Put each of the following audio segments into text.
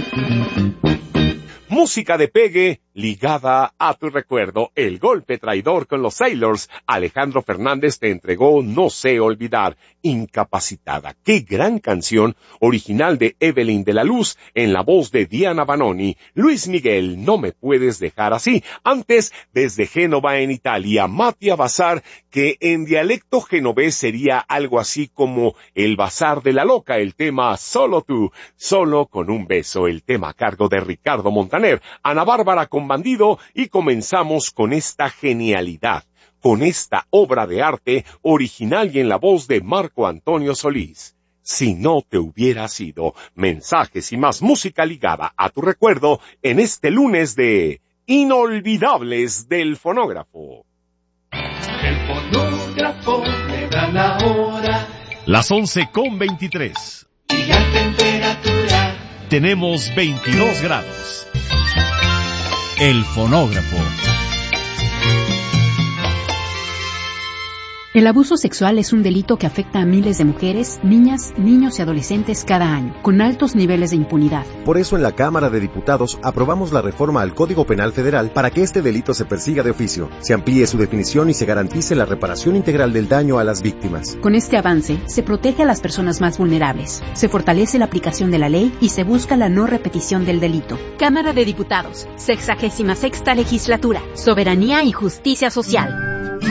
Música de pegue ligada a tu recuerdo. El golpe traidor con los Sailors. Alejandro Fernández te entregó No sé olvidar. Incapacitada. Qué gran canción original de Evelyn de la Luz en la voz de Diana Vanoni. Luis Miguel, No me puedes dejar así. Antes, desde Génova en Italia, Mattia Bazar, que en dialecto genovés sería algo así como El Bazar de la Loca, el tema Solo tú, solo con un beso, el tema a cargo de Ricardo Montaner. Ana Bárbara con Bandido, y comenzamos con esta genialidad, con esta obra de arte original y en la voz de Marco Antonio Solís. Si no te hubiera sido, mensajes y más música ligada a tu recuerdo en este lunes de Inolvidables del Fonógrafo. El fonógrafo me da la hora. Las 11:23. Y la temperatura. Tenemos 22 grados. El fonógrafo. El abuso sexual es un delito que afecta a miles de mujeres, niñas, niños y adolescentes cada año, con altos niveles de impunidad. Por eso en la Cámara de Diputados aprobamos la reforma al Código Penal Federal para que este delito se persiga de oficio, se amplíe su definición y se garantice la reparación integral del daño a las víctimas. Con este avance, se protege a las personas más vulnerables, se fortalece la aplicación de la ley y se busca la no repetición del delito. Cámara de Diputados, 66ª Legislatura, Soberanía y Justicia Social.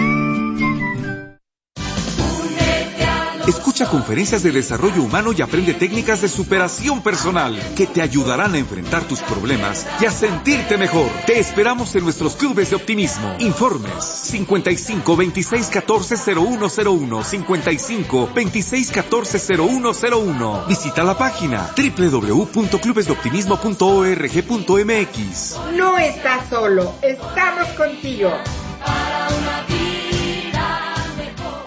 Escucha conferencias de desarrollo humano y aprende técnicas de superación personal que te ayudarán a enfrentar tus problemas y a sentirte mejor. Te esperamos en nuestros clubes de optimismo. Informes 55 26 14 0101, 55 26 14 0101. Visita la página www.clubesdeoptimismo.org.mx. No estás solo, estamos contigo. Para una vida mejor.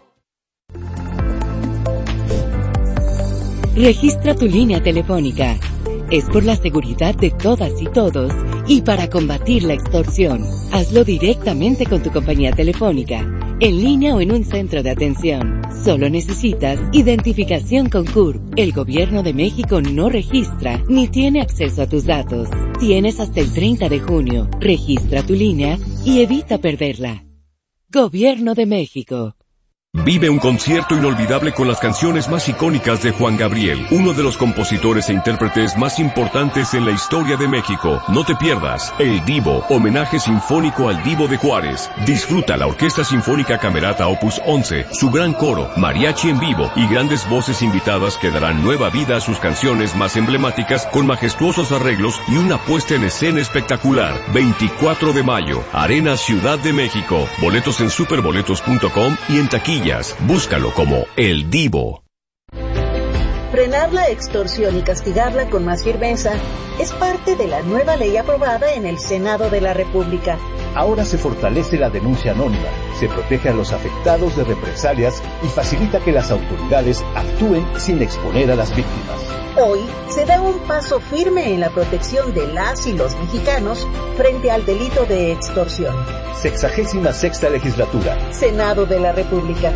Registra tu línea telefónica. Es por la seguridad de todas y todos y para combatir la extorsión. Hazlo directamente con tu compañía telefónica, en línea o en un centro de atención. Solo necesitas identificación con CURP. El Gobierno de México no registra ni tiene acceso a tus datos. Tienes hasta el 30 de junio. Registra tu línea y evita perderla. Gobierno de México. Vive un concierto inolvidable con las canciones más icónicas de Juan Gabriel, uno de los compositores e intérpretes más importantes en la historia de México. No te pierdas El Divo, homenaje sinfónico al Divo de Juárez. Disfruta la Orquesta Sinfónica Camerata Opus 11, su gran coro, mariachi en vivo y grandes voces invitadas que darán nueva vida a sus canciones más emblemáticas con majestuosos arreglos y una puesta en escena espectacular. 24 de mayo, Arena Ciudad de México. Boletos en superboletos.com y en taquilla. Búscalo como El Divo. Frenar la extorsión y castigarla con más firmeza es parte de la nueva ley aprobada en el Senado de la República. Ahora se fortalece la denuncia anónima, se protege a los afectados de represalias y facilita que las autoridades actúen sin exponer a las víctimas. Hoy se da un paso firme en la protección de las y los mexicanos frente al delito de extorsión. 66ª Legislatura. Senado de la República.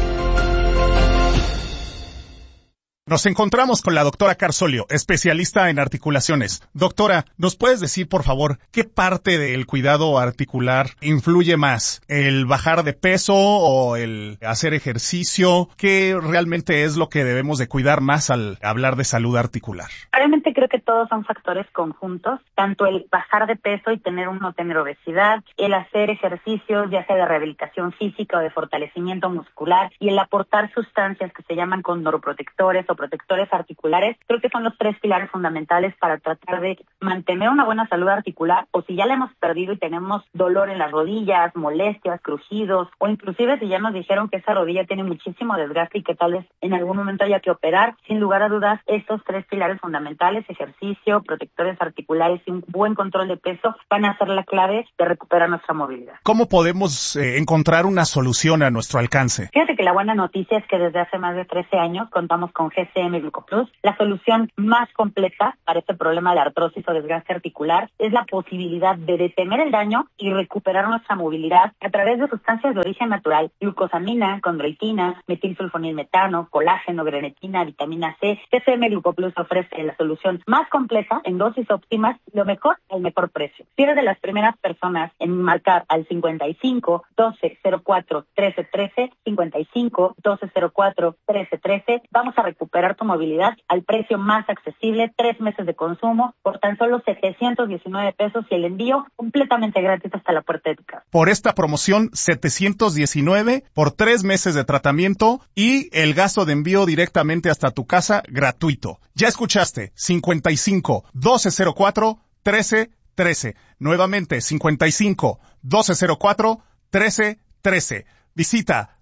Nos encontramos con la doctora Carsolio, especialista en articulaciones. Doctora, ¿nos puedes decir, por favor, qué parte del cuidado articular influye más? ¿El bajar de peso o el hacer ejercicio? ¿Qué realmente es lo que debemos de cuidar más al hablar de salud articular? Realmente creo que todos son factores conjuntos, tanto el bajar de peso y tener o no tener obesidad, el hacer ejercicios, ya sea de rehabilitación física o de fortalecimiento muscular, y el aportar sustancias que se llaman condroprotectores o protectores articulares, creo que son los tres pilares fundamentales para tratar de mantener una buena salud articular, o si ya la hemos perdido y tenemos dolor en las rodillas, molestias, crujidos, o inclusive si ya nos dijeron que esa rodilla tiene muchísimo desgaste y que tal vez en algún momento haya que operar, sin lugar a dudas, estos tres pilares fundamentales, ejercicio, protectores articulares y un buen control de peso, van a ser la clave de recuperar nuestra movilidad. ¿Cómo podemos encontrar una solución a nuestro alcance? Fíjate que la buena noticia es que desde hace más de 13 años contamos con GES GCM Glucoplus. La solución más completa para este problema de artrosis o desgaste articular es la posibilidad de detener el daño y recuperar nuestra movilidad a través de sustancias de origen natural: glucosamina, condroitina, metilsulfonilmetano, colágeno, grenetina, vitamina C. GCM Glucoplus ofrece la solución más completa en dosis óptimas y lo mejor al mejor precio. Si eres de las primeras personas en marcar al 55 12 04 13 13, 55 12 04 13 13, vamos a recuperar tu movilidad al precio más accesible, 3 meses de consumo por tan solo 719 pesos y el envío completamente gratis hasta la puerta de tu casa. Por esta promoción, 719 por 3 meses de tratamiento y el gasto de envío directamente hasta tu casa gratuito. Ya escuchaste, 55 12 04 13 13. Nuevamente, 55 12 04 13 13. Visita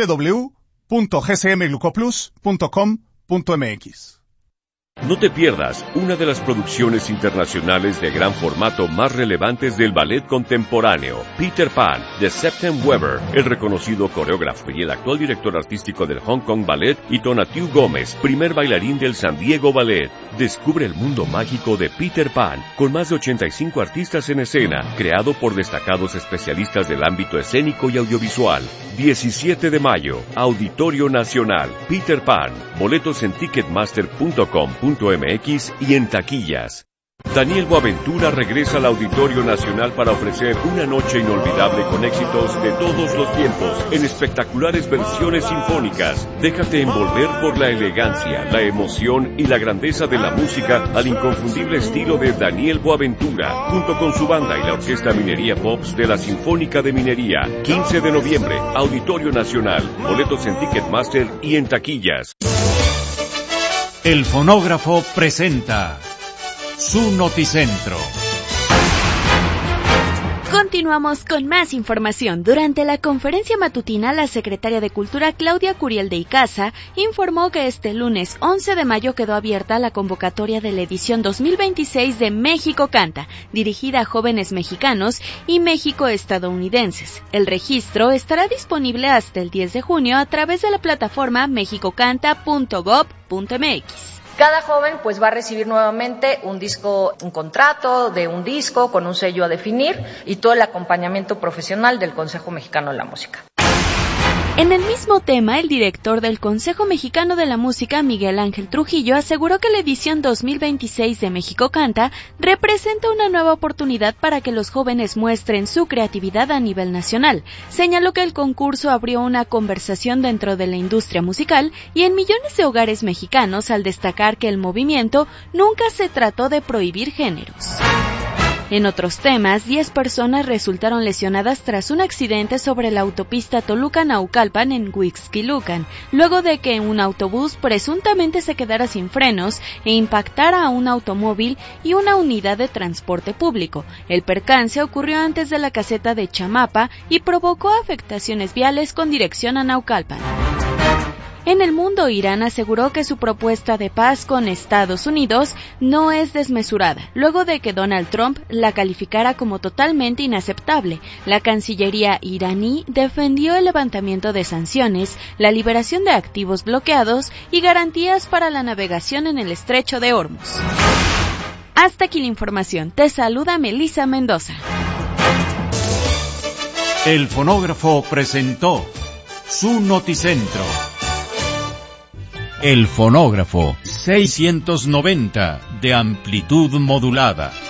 www.gcmglucoplus.com.mx. No te pierdas una de las producciones internacionales de gran formato más relevantes del ballet contemporáneo, Peter Pan, de Septem Weber, el reconocido coreógrafo y el actual director artístico del Hong Kong Ballet, y Tonatiuh Gómez, primer bailarín del San Diego Ballet. Descubre el mundo mágico de Peter Pan, con más de 85 artistas en escena, creado por destacados especialistas del ámbito escénico y audiovisual. 17 de mayo, Auditorio Nacional, Peter Pan. Boletos en ticketmaster.com.mx y en taquillas. Daniel Boaventura regresa al Auditorio Nacional para ofrecer una noche inolvidable con éxitos de todos los tiempos, en espectaculares versiones sinfónicas. Déjate envolver por la elegancia, la emoción y la grandeza de la música al inconfundible estilo de Daniel Boaventura, junto con su banda y la Orquesta Minería Pops de la Sinfónica de Minería. 15 de noviembre, Auditorio Nacional. Boletos en Ticketmaster y en taquillas. El Fonógrafo presenta su Noticentro. Continuamos con más información. Durante la conferencia matutina, la secretaria de Cultura, Claudia Curiel de Icaza, informó que este lunes 11 de mayo quedó abierta la convocatoria de la edición 2026 de México Canta, dirigida a jóvenes mexicanos y México-estadounidenses. El registro estará disponible hasta el 10 de junio a través de la plataforma mexicocanta.gov.mx. Cada joven pues va a recibir nuevamente un contrato de un disco con un sello a definir y todo el acompañamiento profesional del Consejo Mexicano de la Música. En el mismo tema, el director del Consejo Mexicano de la Música, Miguel Ángel Trujillo, aseguró que la edición 2026 de México Canta representa una nueva oportunidad para que los jóvenes muestren su creatividad a nivel nacional. Señaló que el concurso abrió una conversación dentro de la industria musical y en millones de hogares mexicanos, al destacar que el movimiento nunca se trató de prohibir géneros. En otros temas, 10 personas resultaron lesionadas tras un accidente sobre la autopista Toluca-Naucalpan en Huixquilucan, luego de que un autobús presuntamente se quedara sin frenos e impactara a un automóvil y una unidad de transporte público. El percance ocurrió antes de la caseta de Chamapa y provocó afectaciones viales con dirección a Naucalpan. En el mundo, Irán aseguró que su propuesta de paz con Estados Unidos no es desmesurada, luego de que Donald Trump la calificara como totalmente inaceptable. La Cancillería iraní defendió el levantamiento de sanciones, la liberación de activos bloqueados y garantías para la navegación en el Estrecho de Hormuz. Hasta aquí la información. Te saluda Melissa Mendoza. El Fonógrafo presentó su Noticentro. El Fonógrafo 690 de amplitud modulada.